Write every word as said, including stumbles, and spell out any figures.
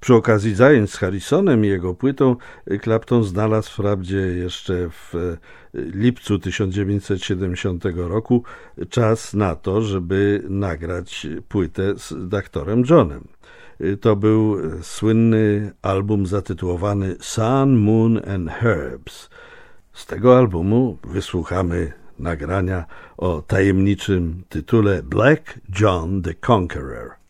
Przy okazji zajęć z Harrisonem i jego płytą Clapton znalazł wprawdzie jeszcze w lipcu tysiąc dziewięćset siedemdziesiątego roku czas na to, żeby nagrać płytę z doktorem Johnem. To był słynny album zatytułowany Sun, Moon and Herbs. Z tego albumu wysłuchamy nagrania o tajemniczym tytule Black John the Conqueror.